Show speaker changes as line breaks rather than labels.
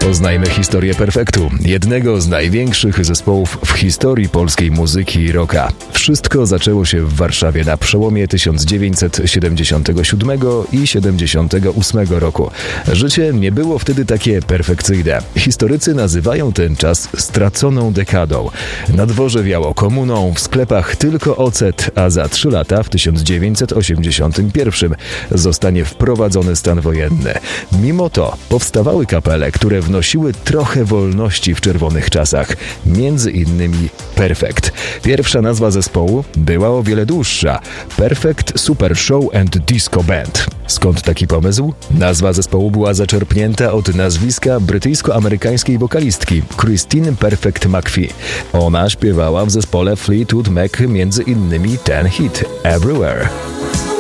Poznajmy historię Perfektu, jednego z największych zespołów w historii polskiej muzyki i rocka. Wszystko zaczęło się w Warszawie na przełomie 1977 i 78 roku. Życie nie było wtedy takie perfekcyjne. Historycy nazywają ten czas straconą dekadą. Na dworze wiało komuną, w sklepach tylko ocet, a za 3 lata, w 1981, zostanie wprowadzony stan wojenny. Mimo to powstawały kapele, które wnosiły trochę wolności w czerwonych czasach. Między innymi Perfekt. Pierwsza nazwa zespołu była o wiele dłuższa. Perfect Super Show and Disco Band. Skąd taki pomysł? Nazwa zespołu była zaczerpnięta od nazwiska brytyjsko-amerykańskiej wokalistki Christine Perfect McVie. Ona śpiewała w zespole Fleetwood Mac między innymi ten hit Everywhere.